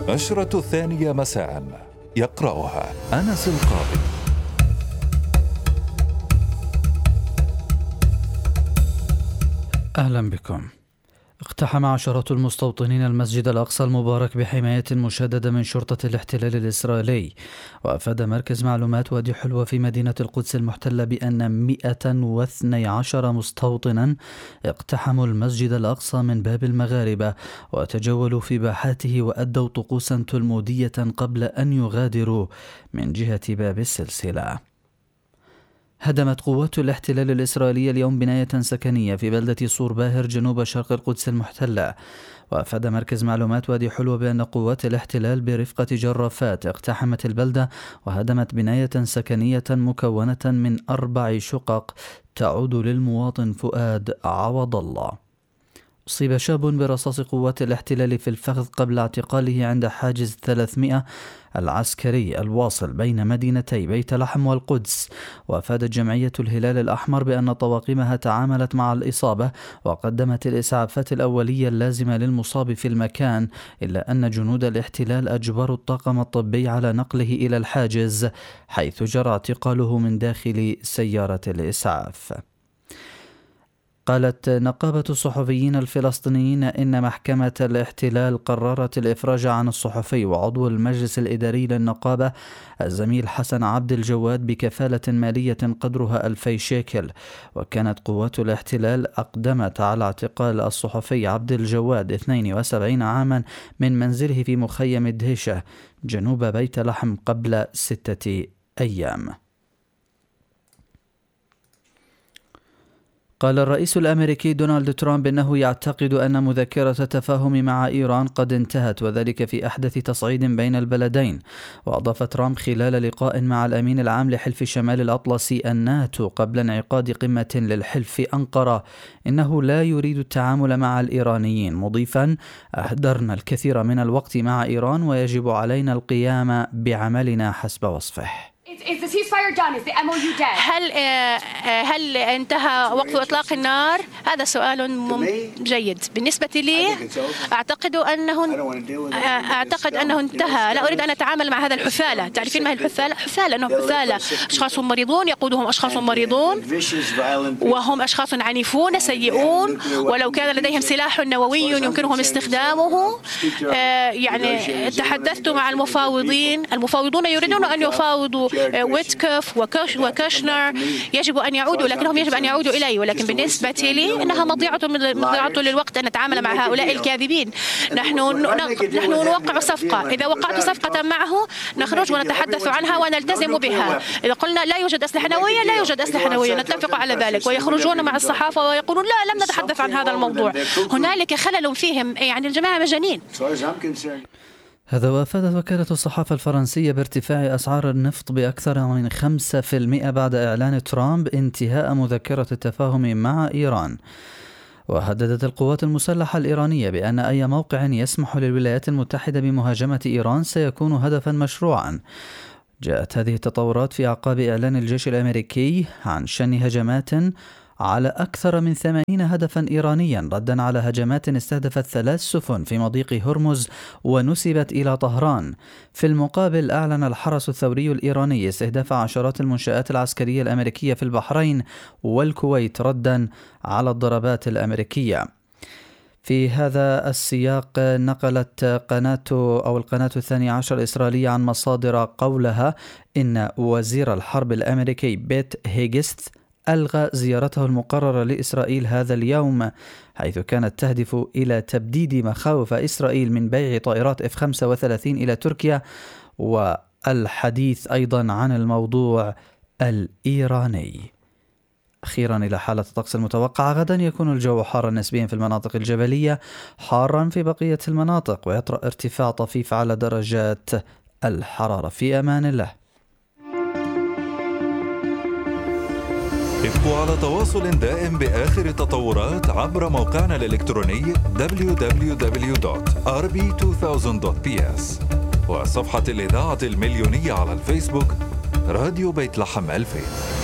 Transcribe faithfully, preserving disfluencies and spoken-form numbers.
نشرة الثانية مساء، يقرأها أنس القاضي. أهلا بكم. اقتحم عشرات المستوطنين المسجد الأقصى المبارك بحماية مشددة من شرطة الاحتلال الإسرائيلي. وأفاد مركز معلومات وادي حلوة في مدينة القدس المحتلة بأن مئة واثني عشر مستوطنا اقتحموا المسجد الأقصى من باب المغاربة وتجولوا في باحاته وأدوا طقوسا تلمودية قبل أن يغادروا من جهة باب السلسلة. هدمت قوات الاحتلال الإسرائيلي اليوم بناية سكنية في بلدة صور باهر جنوب شرق القدس المحتلة. وأفاد مركز معلومات وادي حلوة بأن قوات الاحتلال برفقة جرافات اقتحمت البلدة وهدمت بناية سكنية مكونة من أربع شقق تعود للمواطن فؤاد عوض الله. أصيب شاب برصاص قوات الاحتلال في الفخذ قبل اعتقاله عند حاجز ثلاثمئة العسكري الواصل بين مدينتي بيت لحم والقدس. وأفادت جمعية الهلال الأحمر بأن طواقمها تعاملت مع الإصابة وقدمت الإسعافات الأولية اللازمة للمصاب في المكان، إلا أن جنود الاحتلال أجبروا الطاقم الطبي على نقله إلى الحاجز حيث جرى اعتقاله من داخل سيارة الإسعاف. قالت نقابة الصحفيين الفلسطينيين إن محكمة الاحتلال قررت الإفراج عن الصحفي وعضو المجلس الإداري للنقابة الزميل حسن عبد الجواد بكفالة مالية قدرها ألفي شيكل. وكانت قوات الاحتلال أقدمت على اعتقال الصحفي عبد الجواد اثنين وسبعين عاما من منزله في مخيم دهيشة جنوب بيت لحم قبل ستة أيام. قال الرئيس الأمريكي دونالد ترامب إنه يعتقد أن مذكرة التفاهم مع إيران قد انتهت، وذلك في أحدث تصعيد بين البلدين. وأضاف ترامب خلال لقاء مع الأمين العام لحلف شمال الأطلسي الناتو قبل انعقاد قمة للحلف في أنقرة إنه لا يريد التعامل مع الإيرانيين، مضيفا أهدرنا الكثير من الوقت مع إيران ويجب علينا القيام بعملنا حسب وصفه. هل هل انتهى وقت إطلاق النار؟ هذا سؤال جيد. بالنسبة لي أعتقد أنه أعتقد أنه انتهى. لا أريد أن أتعامل مع هذا الحثالة. تعرفين ما هي الحثالة؟ حثالة أنه حثالة أشخاص مريضون يقودهم أشخاص مريضون وهم أشخاص عنيفون سيئون، ولو كان لديهم سلاح نووي يمكنهم استخدامه. يعني تحدثت مع المفاوضين، المفاوضون يريدون أن يفاوضوا ويتكوف وكاشنر، يجب أن يعودوا، لكنهم يجب أن يعودوا إلي. ولكن بالنسبة لي إنها مضيعة مضيعة للوقت أن نتعامل مع هؤلاء الكاذبين. نحن نحن نوقع صفقة، إذا وقعت صفقة معه نخرج ونتحدث عنها ونلتزم بها. إذا قلنا لا يوجد أسلحة نووية لا يوجد أسلحة نووية، نتفق على ذلك. ويخرجون مع الصحافة ويقولون لا لم نتحدث عن هذا الموضوع. هنالك خلل فيهم، يعني الجماعة مجانين. هذا. وأفادت وكالة الصحافة الفرنسية بارتفاع أسعار النفط بأكثر من خمسة بالمئة بعد إعلان ترامب انتهاء مذكرة التفاهم مع إيران. وهددت القوات المسلحة الإيرانية بأن أي موقع يسمح للولايات المتحدة بمهاجمة إيران سيكون هدفا مشروعا. جاءت هذه التطورات في أعقاب إعلان الجيش الأمريكي عن شن هجمات على أكثر من ثمانين هدفا إيرانيا ردا على هجمات استهدفت ثلاث سفن في مضيق هرمز ونسبت إلى طهران. في المقابل أعلن الحرس الثوري الإيراني استهداف عشرات المنشآت العسكرية الأمريكية في البحرين والكويت ردا على الضربات الأمريكية. في هذا السياق نقلت قناة أو القناة الثانية عشر الإسرائيلية عن مصادر قولها إن وزير الحرب الأمريكي بيت هيجست ألغى زيارته المقررة لإسرائيل هذا اليوم، حيث كانت تهدف إلى تبديد مخاوف إسرائيل من بيع طائرات إف خمسة وثلاثين إلى تركيا، والحديث أيضا عن الموضوع الإيراني. أخيرا إلى حالة الطقس المتوقعة. غدا يكون الجو حارا نسبيا في المناطق الجبلية، حارا في بقية المناطق، ويطرأ ارتفاع طفيف على درجات الحرارة. في أمان الله. ابقوا على تواصل دائم بآخر التطورات عبر موقعنا الإلكتروني دبليو دبليو دبليو دوت آر بي ألفين دوت بي إس وصفحة الإذاعة المليونية على الفيسبوك راديو بيت لحم ألفين.